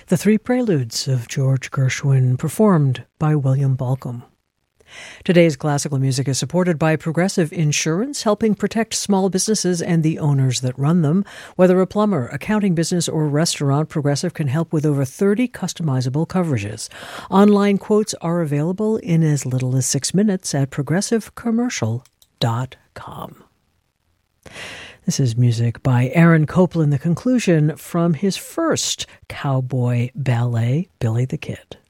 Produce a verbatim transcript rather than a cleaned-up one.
The Three Preludes of George Gershwin, performed by William Balcom. Today's classical music is supported by Progressive Insurance, helping protect small businesses and the owners that run them. Whether a plumber, accounting business, or restaurant, Progressive can help with over thirty customizable coverages. Online quotes are available in as little as six minutes at progressive commercial dot com. This is music by Aaron Copland, the conclusion from his first cowboy ballet, Billy the Kid.